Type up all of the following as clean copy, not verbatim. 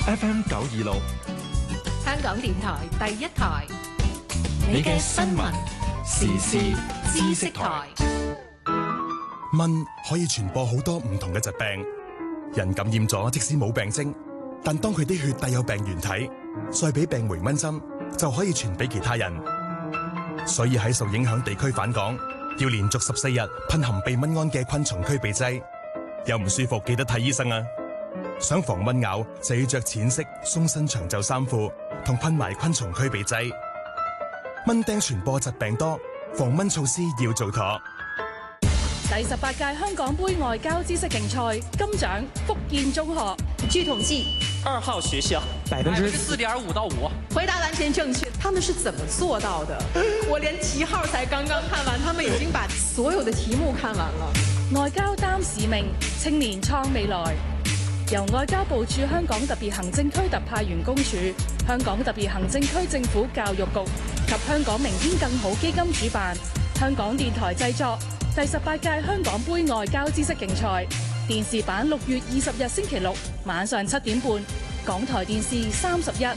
FM 926， 香港電台第一台， 你嘅新聞時事知識台。 蚊可以傳播好多唔同嘅疾病，人感染咗即使冇病徵，但當佢啲血帶有病原體，再俾病回蚊針，就可以傳俾其他人。所以喺受影響地區返港，要連續14日噴含避蚊胺嘅昆蟲驅避劑。有唔舒服記得睇醫生啊！想防蚊咬就要着淺色鬆身長袖衫褲，同噴埋昆蟲驅避劑。蚊叮傳播疾病多，防蚊措施要做妥。 第18屆香港杯外交知識競賽金獎福建中學。 據統計 ，2號學校4.5%到5%。 回答完全正確，他們是怎麼做到的？我連題號才剛剛看完，他們已經把所有的題目看完了。 外交擔使命，青年創未來。由外交部駐香港特別行政區特派員公署、香港特別行政區政府教育局及香港明天更好基金主辦，香港電台製作第18屆香港杯外交知識競賽電視版6月20日星期六晚上7點半，港台電視31。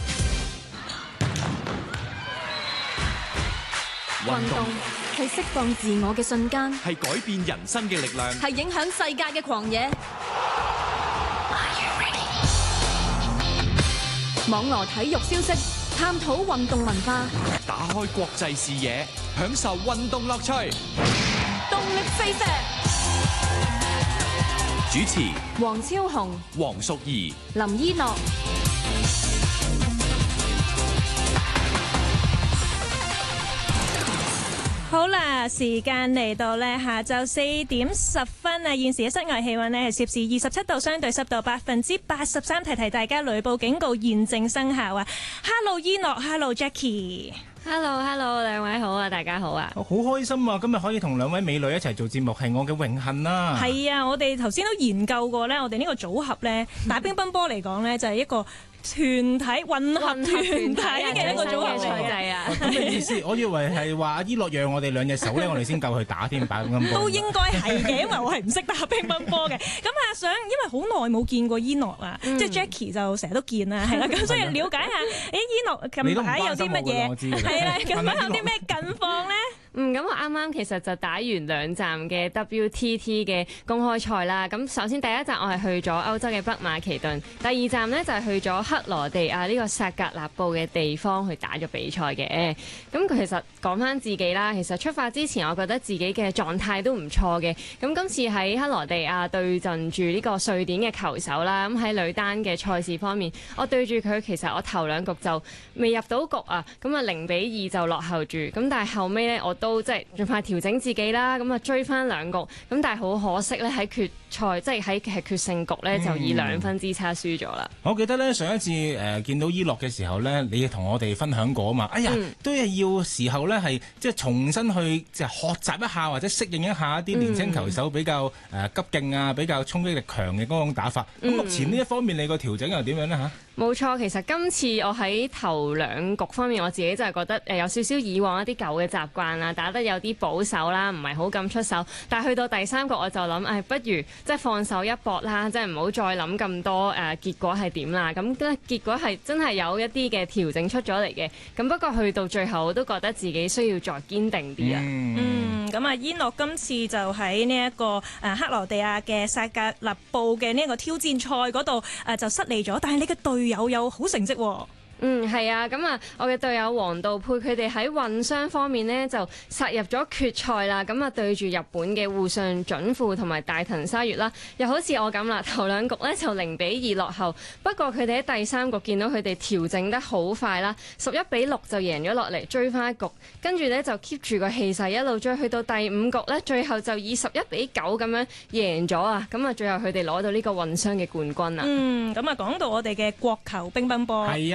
運動係釋放自我嘅瞬間， 係改變人生嘅力量， 係影響世界嘅狂野。網羅體育消息，探討運動文化， 打開國際視野，享受運動樂趣。 動力四射。 主持： 黃超雄、 黃淑儀、 林依諾。 好啦，時間嚟到呢下晝4點10分啊！現時嘅室外氣溫呢係攝氏27度，相對濕度83%。提提大家，雷暴警告現正生效啊 ！Hello 依諾 ，Hello Jackie。Hello， 兩位好啊，大家好啊！ 好開心啊！今日可以同兩位美女一齊做節目，係我嘅榮幸啦。 係啊，我哋頭先都研究過呢，我哋呢個組合呢，打乒乓波嚟講呢，就係一個團體混合團體嘅一個組合嚟嘅。 咁嘅意思，我以為係話阿依諾讓我哋兩隻手咧，我哋先夠去打添，打乒乓波。 都應該係嘅，因為我係唔識打乒乓波嘅。咁啊，因為好耐冇見過依諾啊，即係 Jackie 就成日都見啦，係啦，咁所以了解下，依諾近排有啲乜嘢？係啦，近排有啲咩近況咧？ 咁我啱啱其實就打完2站嘅 WTT 嘅公開賽啦。咁首先第一站我係去咗歐洲嘅北馬其頓，第二站呢就係去咗克羅地亞呢個薩格勒布嘅地方去打咗比賽嘅。咁其實講翻自己啦，其實出發之前我覺得自己嘅狀態都唔錯嘅。咁今次喺克羅地亞對陣住呢個瑞典嘅球手啦，咁喺女單嘅賽事方面，我對住佢其實我頭2局就未入到局啊，咁啊0-2就落後住。咁但係後尾呢，我都即係盡快調整自己啦，咁啊追翻2局，咁但係好可惜咧，喺決賽即係喺決勝局咧就以2分之差輸咗啦。 我記得咧上一次見到依諾嘅時候咧，你同我哋分享過啊嘛，哎呀都係要時候咧係即係重新去即係學習一下或者適應一下一啲年輕球手比較急勁啊，比較衝擊力強嘅嗰種打法。咁目前呢一方面你個調整又點樣咧嚇？ 冇錯，其實今次我喺頭2局方面，我自己就係覺得有少少以往一啲舊嘅習慣啦，打得有啲保守啦，唔係好咁出手。但係去到第3局我就諗，不如即係放手一搏啦，即係唔好再諗咁多結果係點啦。咁咧結果係真係有一啲嘅調整出咗嚟嘅。咁不過去到最後我都覺得自己需要再堅定啲啊。 咁啊，依諾今次就喺呢一個克羅地亞嘅薩格勒布嘅呢一個挑戰賽嗰度就失利咗，但係你嘅隊友有好成績喎。 係啊，咁啊，我嘅隊友黃道佩佢哋喺混雙方面呢就殺入咗決賽啦，咁啊對住日本嘅戶上準父同埋大藤沙月啦，又好似我咁啦，頭2局呢就0-2落後，不過佢哋喺第3局見到佢哋調整得好快啦，11-6就贏咗落嚟追翻1局，跟住呢就 keep 住個氣勢一路追去到第5局呢，最後就以11-9咁樣贏咗啊，咁啊最後佢哋攞到呢個混雙嘅冠軍啊。 咁啊講到我哋嘅國球乒乓波。